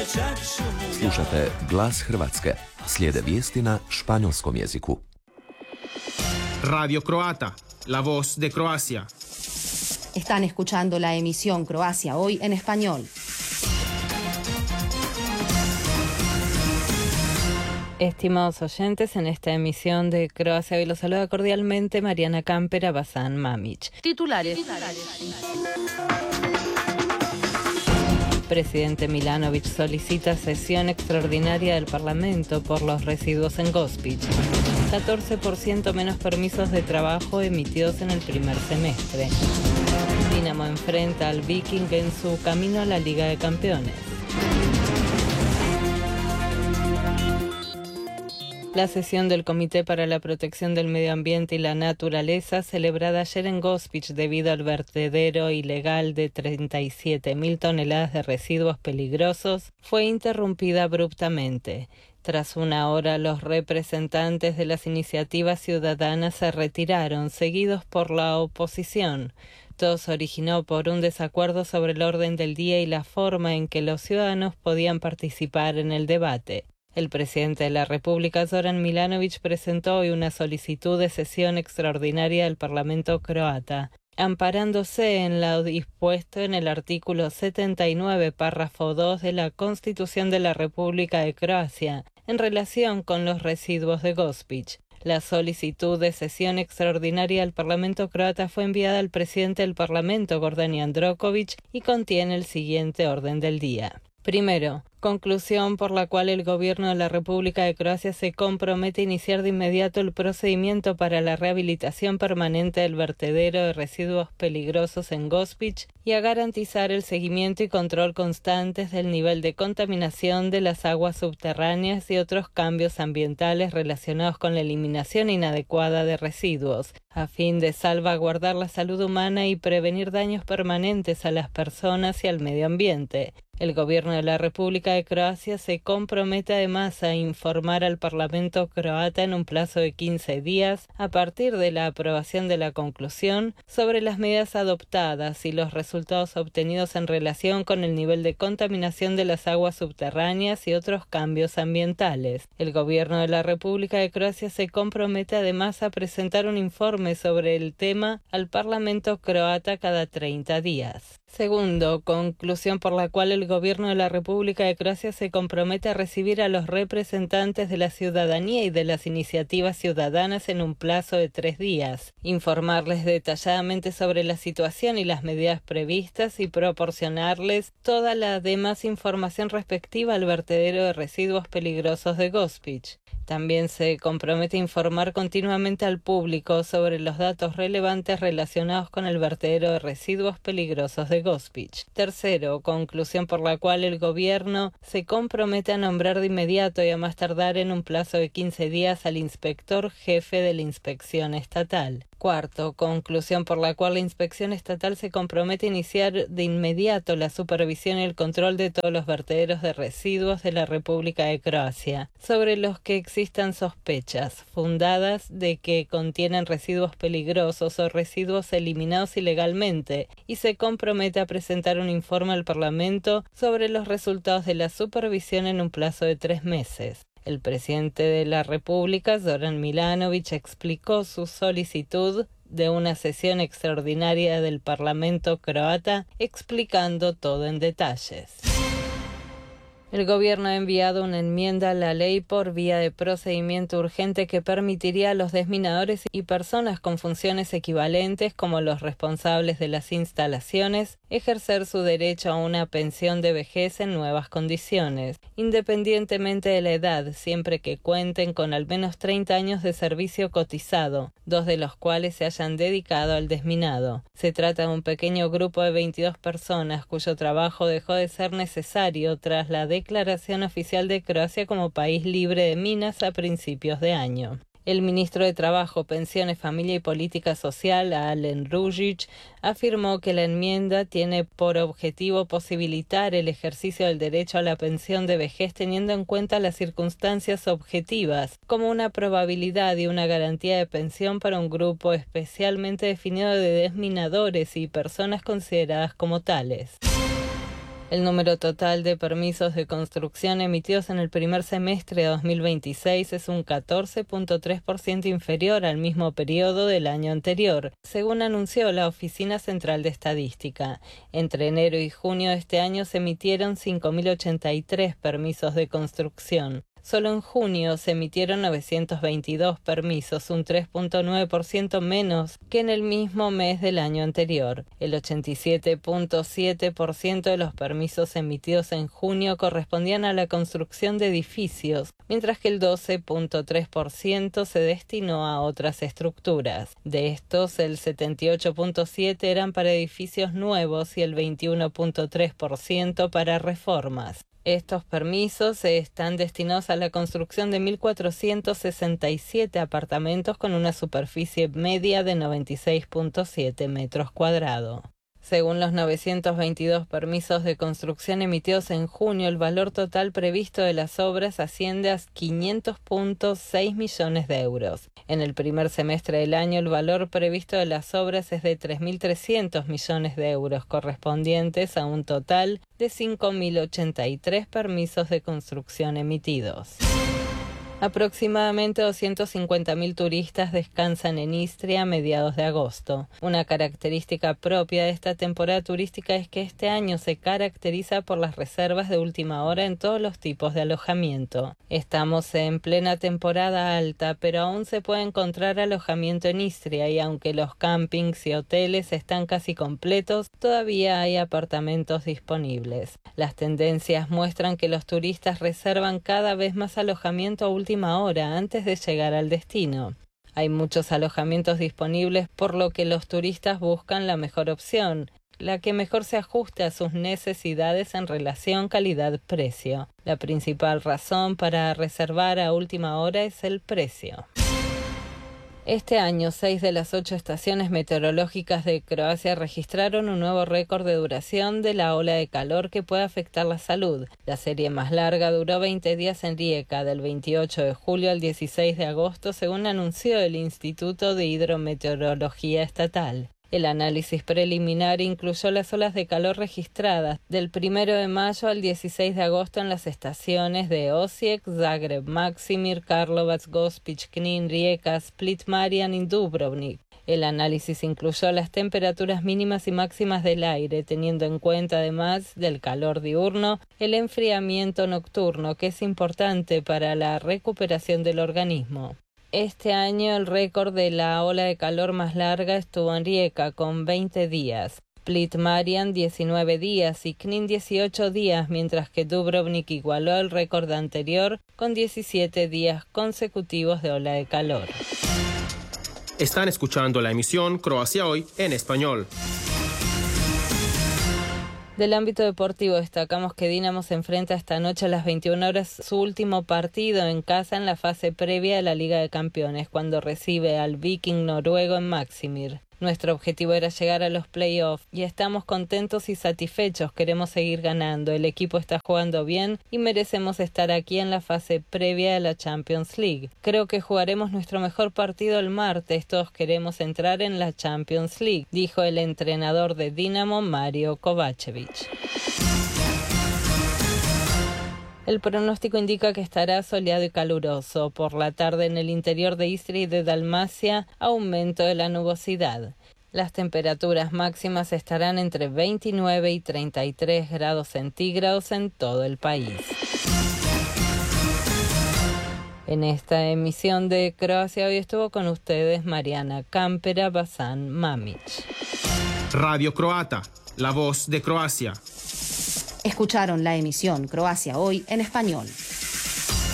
Slušate Glas Hrvatske. Slijede vijesti na španjolskom jeziku. Radio Croata, la voz de Croacia. Están escuchando la emisión Croacia Hoy en español. Estimados oyentes, en esta emisión de Croacia Hoy los saluda cordialmente Mariana Campera, Bazán Mamić. Titulares. Presidente Milanović solicita sesión extraordinaria del Parlamento por los residuos en Gospić. 14% menos permisos de trabajo emitidos en el primer semestre. Dinamo enfrenta al Viking en su camino a la Liga de Campeones. La sesión del Comité para la Protección del Medio Ambiente y la Naturaleza, celebrada ayer en Gospić debido al vertedero ilegal de 37.000 toneladas de residuos peligrosos, fue interrumpida abruptamente. Tras una hora, los representantes de las iniciativas ciudadanas se retiraron, seguidos por la oposición. Todo se originó por un desacuerdo sobre el orden del día y la forma en que los ciudadanos podían participar en el debate. El presidente de la República, Zoran Milanović, presentó hoy una solicitud de sesión extraordinaria del Parlamento croata, amparándose en lo dispuesto en el artículo 79, párrafo 2 de la Constitución de la República de Croacia, en relación con los residuos de Gospić. La solicitud de sesión extraordinaria del Parlamento croata fue enviada al presidente del Parlamento, Gordan Jandroković, y contiene el siguiente orden del día. Primero, conclusión por la cual el Gobierno de la República de Croacia se compromete a iniciar de inmediato el procedimiento para la rehabilitación permanente del vertedero de residuos peligrosos en Gospić y a garantizar el seguimiento y control constantes del nivel de contaminación de las aguas subterráneas y otros cambios ambientales relacionados con la eliminación inadecuada de residuos, a fin de salvaguardar la salud humana y prevenir daños permanentes a las personas y al medio ambiente. El Gobierno de la República de Croacia se compromete además a informar al Parlamento croata en un plazo de 15 días a partir de la aprobación de la conclusión sobre las medidas adoptadas y los resultados obtenidos en relación con el nivel de contaminación de las aguas subterráneas y otros cambios ambientales. El Gobierno de la República de Croacia se compromete además a presentar un informe sobre el tema al Parlamento croata cada 30 días. Segundo, conclusión por la cual el Gobierno de la República de Croacia se compromete a recibir a los representantes de la ciudadanía y de las iniciativas ciudadanas en un plazo de 3 días, informarles detalladamente sobre la situación y las medidas previstas y proporcionarles toda la demás información respectiva al vertedero de residuos peligrosos de Gospić. También se compromete a informar continuamente al público sobre los datos relevantes relacionados con el vertedero de residuos peligrosos de Gospić. Tercero, conclusión por la cual el Gobierno se compromete a nombrar de inmediato y a más tardar en un plazo de 15 días al inspector jefe de la Inspección Estatal. Cuarto, conclusión por la cual la Inspección Estatal se compromete a iniciar de inmediato la supervisión y el control de todos los vertederos de residuos de la República de Croacia, sobre los que existan sospechas fundadas de que contienen residuos peligrosos o residuos eliminados ilegalmente, y se compromete a presentar un informe al Parlamento sobre los resultados de la supervisión en un plazo de 3 meses. El presidente de la República, Zoran Milanović, explicó su solicitud de una sesión extraordinaria del Parlamento croata, explicando todo en detalles. El Gobierno ha enviado una enmienda a la ley por vía de procedimiento urgente que permitiría a los desminadores y personas con funciones equivalentes, como los responsables de las instalaciones, ejercer su derecho a una pensión de vejez en nuevas condiciones, independientemente de la edad, siempre que cuenten con al menos 30 años de servicio cotizado, 2 de los cuales se hayan dedicado al desminado. Se trata de un pequeño grupo de 22 personas cuyo trabajo dejó de ser necesario tras la declaración oficial de Croacia como país libre de minas a principios de año. El ministro de Trabajo, Pensiones, Familia y Política Social, Alen Ružić, afirmó que la enmienda tiene por objetivo posibilitar el ejercicio del derecho a la pensión de vejez teniendo en cuenta las circunstancias objetivas, como una probabilidad y una garantía de pensión para un grupo especialmente definido de desminadores y personas consideradas como tales. El número total de permisos de construcción emitidos en el primer semestre de 2026 es un 14,3% inferior al mismo periodo del año anterior, según anunció la Oficina Central de Estadística. Entre enero y junio de este año se emitieron 5.083 permisos de construcción. Solo en junio se emitieron 922 permisos, un 3,9% menos que en el mismo mes del año anterior. El 87,7% de los permisos emitidos en junio correspondían a la construcción de edificios, mientras que el 12,3% se destinó a otras estructuras. De estos, el 78,7% eran para edificios nuevos y el 21,3% para reformas. Estos permisos están destinados a la construcción de 1.467 apartamentos con una superficie media de 96,7 metros cuadrados. Según los 922 permisos de construcción emitidos en junio, el valor total previsto de las obras asciende a 500,6 millones de euros. En el primer semestre del año, el valor previsto de las obras es de 3.300 millones de euros, correspondientes a un total de 5.083 permisos de construcción emitidos. Aproximadamente 250.000 turistas descansan en Istria a mediados de agosto. Una característica propia de esta temporada turística es que este año se caracteriza por las reservas de última hora en todos los tipos de alojamiento. Estamos en plena temporada alta, pero aún se puede encontrar alojamiento en Istria y aunque los campings y hoteles están casi completos, todavía hay apartamentos disponibles. Las tendencias muestran que los turistas reservan cada vez más alojamiento a última hora antes de llegar al destino. Hay muchos alojamientos disponibles, por lo que los turistas buscan la mejor opción, la que mejor se ajuste a sus necesidades en relación calidad-precio. La principal razón para reservar a última hora es el precio. Este año, 6 de las 8 estaciones meteorológicas de Croacia registraron un nuevo récord de duración de la ola de calor que puede afectar la salud. La serie más larga duró 20 días en Rijeka, del 28 de julio al 16 de agosto, según anunció el Instituto de Hidrometeorología Estatal. El análisis preliminar incluyó las olas de calor registradas del 1 de mayo al 16 de agosto en las estaciones de Osijek, Zagreb, Maksimir, Karlovac, Gospić, Knin, Rijeka, Split, Marian y Dubrovnik. El análisis incluyó las temperaturas mínimas y máximas del aire, teniendo en cuenta además del calor diurno, el enfriamiento nocturno, que es importante para la recuperación del organismo. Este año el récord de la ola de calor más larga estuvo en Rijeka con 20 días, Split Marian 19 días y Knin 18 días, mientras que Dubrovnik igualó el récord anterior con 17 días consecutivos de ola de calor. Están escuchando la emisión Croacia Hoy en español. Del ámbito deportivo destacamos que Dinamo se enfrenta esta noche a las 21 horas su último partido en casa en la fase previa de la Liga de Campeones, cuando recibe al Viking noruego en Maksimir. Nuestro objetivo era llegar a los playoffs y estamos contentos y satisfechos, queremos seguir ganando, el equipo está jugando bien y merecemos estar aquí en la fase previa de la Champions League. Creo que jugaremos nuestro mejor partido el martes, todos queremos entrar en la Champions League, dijo el entrenador de Dinamo, Mario Kovačević. El pronóstico indica que estará soleado y caluroso. Por la tarde en el interior de Istria y de Dalmacia, aumento de la nubosidad. Las temperaturas máximas estarán entre 29 y 33 grados centígrados en todo el país. En esta emisión de Croacia Hoy estuvo con ustedes Mariana Campera, Bazán Mamić. Radio Croata, la voz de Croacia. Escucharon la emisión Croacia Hoy en español.